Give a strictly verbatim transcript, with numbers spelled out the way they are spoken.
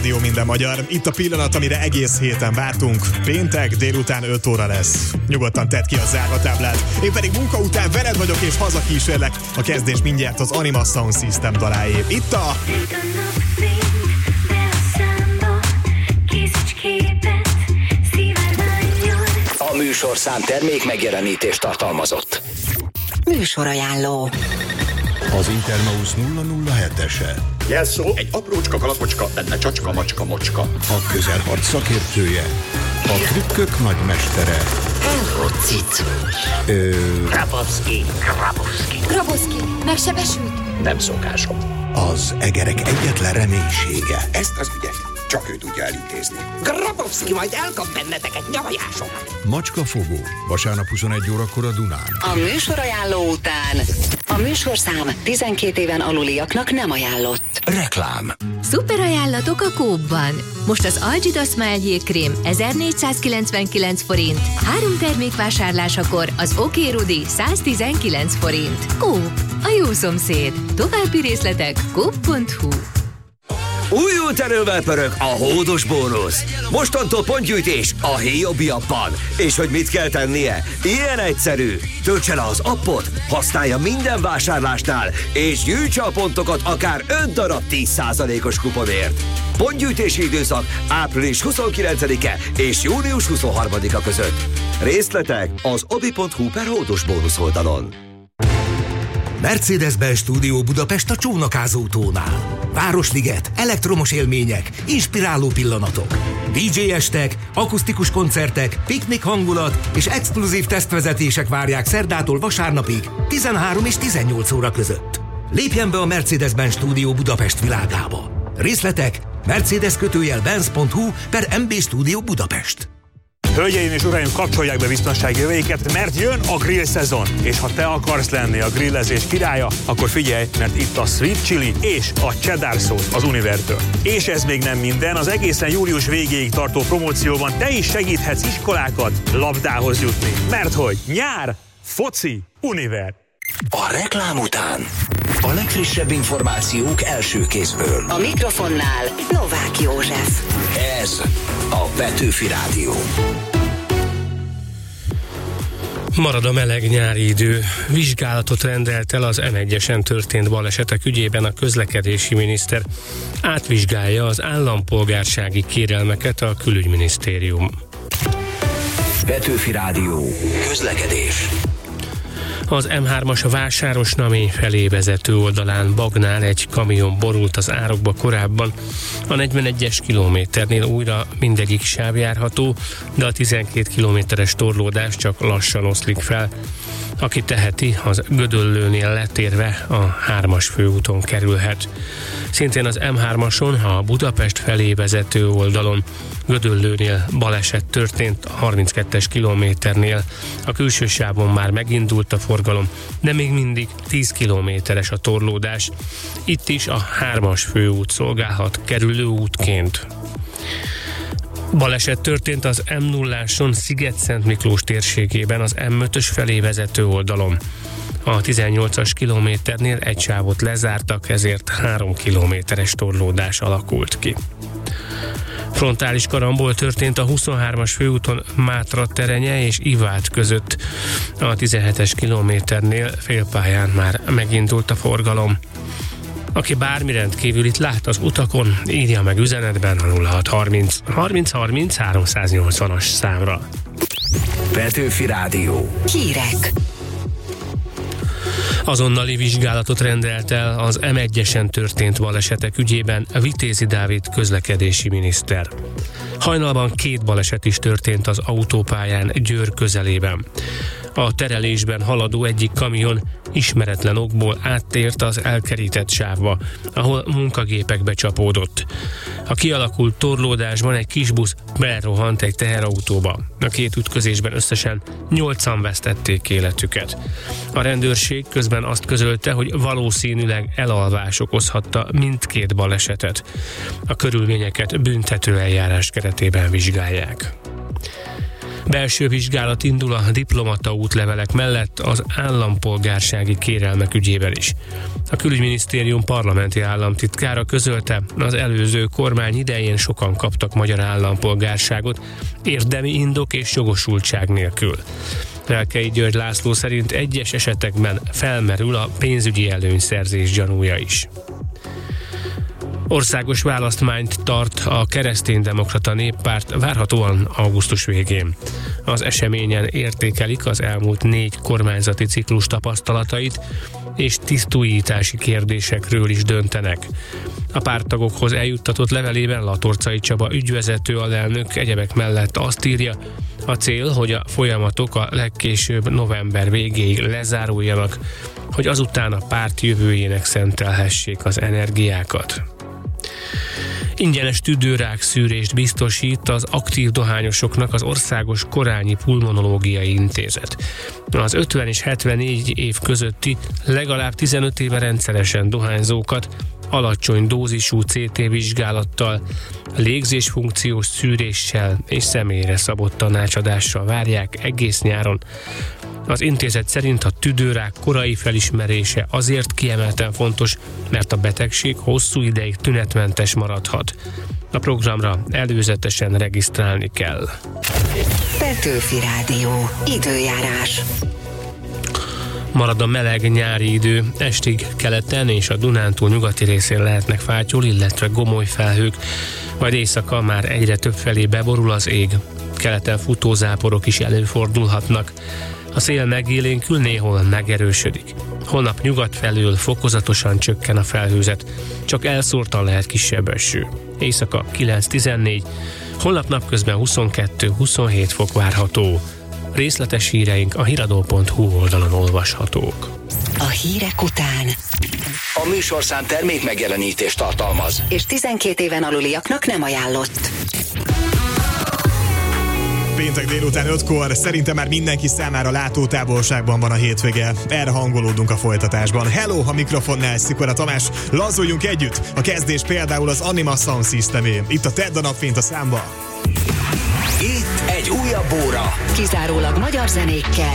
Jó minden magyar. Itt a pillanat, amire egész héten vártunk. Péntek délután öt óra lesz. Nyugodtan tedd ki a zárvatáblát. Én pedig munka után veled vagyok és hazakísérlek. A kezdés mindjárt az Anima Sound System daláé. Itt a... A műsorszám termék megjelenítést tartalmazott. Műsorajánló. Az Intermaus nulla nulla hetese. Jelszó, egy aprócska kalapocska, benne csacska, macska, mocska. A közelharc szakértője. A trükkök nagymestere. Elhocit. Ö... Grabowski, Grabowski. Grabowski, megsebesült? Nem szokásom. Az egerek egyetlen reménysége. Ezt az ügyet csak ő tudja elintézni. Grabowski majd elkap benneteket nyavajásokat. Macskafogó. Vasárnap huszonegy órakor a Dunán. A műsorajánló után a műsorszám tizenkét éven aluliaknak nem ajánlott. Reklám. Szuper ajánlatok a Coop-ban. Most az Algida Smile jégkrém ezernégyszázkilencvenkilenc forint, három termék vásárlásakor az Oké Rudi száztizenkilenc forint. Coop, a jó szomszéd. További részletek coop pont hu. Újult erővel pörög a hódos bónusz. Mostantól pontgyűjtés a Hiobi appban. És hogy mit kell tennie? Ilyen egyszerű. Töltse le az appot, használja minden vásárlásnál, és gyűjtse a pontokat akár öt darab tíz százalékos kuponért. Pontgyűjtési időszak április huszonkilencedike és június huszonharmadika között. Részletek az obi pont hu per hódos bónusz oldalon. Mercedes-Benz Stúdió Budapest a csónakázótónál. Városliget, elektromos élmények, inspiráló pillanatok. dé dzsé estek, akusztikus koncertek, piknik hangulat és exkluzív tesztvezetések várják szerdától vasárnapig tizenhárom és tizennyolc óra között. Lépjen be a Mercedes-Benz Stúdió Budapest világába. Részletek mercedes kötőjel benz pont hu per em bé Stúdió Budapest. Hölgyeim és uraim, kapcsolják be biztonsági jöveiket, mert jön a grill szezon. És ha te akarsz lenni a grillezés királya, akkor figyelj, mert itt a Sweet Chili és a Cheddar Sauce az Univertől. És ez még nem minden, az egészen július végéig tartó promócióban te is segíthetsz iskolákat labdához jutni. Mert hogy nyár, foci, Univer. A reklám után a legfrissebb információk első kézből. A mikrofonnál Novák József. Ez a Petőfi Rádió. Marad a meleg nyári idő. Vizsgálatot rendelt el az em egyesen történt balesetek ügyében a közlekedési miniszter. Átvizsgálja az állampolgársági kérelmeket a külügyminisztérium. Petőfi Rádió. Közlekedés. Az em hármas Vásárosnamény felé vezető oldalán Bagnál egy kamion borult az árokba korábban. A negyvenegyes kilométernél újra mindegyik sáv járható, de a tizenkét kilométeres torlódás csak lassan oszlik fel. Aki teheti, az Gödöllőnél letérve a hármas főúton kerülhet. Szintén az em hármason, a Budapest felé vezető oldalon Gödöllőnél baleset történt a harminckettes kilométernél. A külső sávon már megindult a forgalom, de még mindig tíz kilométeres a torlódás. Itt is a hármas főút szolgálhat kerülő útként. Baleset történt az em nulláson Sziget-Szent Miklós térségében az em ötös felé vezető oldalon. A tizennyolcas kilométernél egy sávot lezártak, ezért három kilométeres torlódás alakult ki. Frontális karambol történt a huszonhármas főúton Mátra Terenye és Ivát között. A tizenhetes kilométernél félpályán már megindult a forgalom. Aki bármi rendkívülit lát az utakon, írja meg üzenetben a nulla hat harminc harminc harminc háromszáznyolcvanas számra. Petőfi Rádió. Hírek. Azonnali vizsgálatot rendelt el az em egyesen történt balesetek ügyében Vitézi Dávid közlekedési miniszter. Hajnalban két baleset is történt az autópályán Győr közelében. A terelésben haladó egyik kamion ismeretlen okból áttért az elkerített sávba, ahol munkagépek becsapódott. A kialakult torlódásban egy kis busz berohant egy teherautóba. A két ütközésben összesen nyolcan vesztették életüket. A rendőrség közben azt közölte, hogy valószínűleg elalvás okozhatta mindkét balesetet. A körülményeket büntető eljárás keretében vizsgálják. Belső vizsgálat indul a diplomata útlevelek mellett az állampolgársági kérelmek ügyében is. A Külügyminisztérium parlamenti államtitkára közölte, az előző kormány idején sokan kaptak magyar állampolgárságot érdemi indok és jogosultság nélkül. Relkei György László szerint egyes esetekben felmerül a pénzügyi előnyszerzés gyanúja is. Országos választmányt tart a Kereszténydemokrata Néppárt várhatóan augusztus végén. Az eseményen értékelik az elmúlt négy kormányzati ciklus tapasztalatait, és tisztújítási kérdésekről is döntenek. A párttagokhoz eljuttatott levelében Latorcai Csaba ügyvezető alelnök egyebek mellett azt írja, a cél, hogy a folyamatok a legkésőbb november végéig lezáruljanak, hogy azután a párt jövőjének szentelhessék az energiákat. Ingyenes tüdőrák szűrést biztosít az aktív dohányosoknak az Országos Korányi Pulmonológiai Intézet. Az ötven és hetvennégy év közötti legalább tizenöt éve rendszeresen dohányzókat alacsony dózisú cé té vizsgálattal, légzésfunkciós szűréssel és személyre szabott tanácsadással várják egész nyáron. Az intézet szerint a tüdőrák korai felismerése azért kiemelten fontos, mert a betegség hosszú ideig tünetmentes maradhat. A programra előzetesen regisztrálni kell. Petőfi Rádió. Időjárás. Marad a meleg nyári idő, estig keleten és a Dunántúl nyugati részén lehetnek fátyol, illetve gomoly felhők, majd éjszaka már egyre több felé beborul az ég. Keleten futózáporok is előfordulhatnak. A szél megélénkül, néhol megerősödik. Holnap nyugat felől fokozatosan csökken a felhőzet, csak elszórtan lehet kisebb eső. Éjszaka kilenc tizennégy, holnap napközben huszonkettő-huszonhét fok várható. Részletes híreink a híradó pont hu oldalon olvashatók. A hírek után A műsorszám termék megjelenítést tartalmaz, és tizenkét éven aluliaknak nem ajánlott. Péntek délután ötkor szerintem már mindenki számára látótávolságban van a hétvége. Erre hangolódunk a folytatásban. Hello, a mikrofonnál Szikora Tamás. Lazuljunk együtt. A kezdés például az Anima Sound Systemé. Itt a Tedd a napfényt a számba. itt egy újabb óra. Kizárólag magyar zenékkel.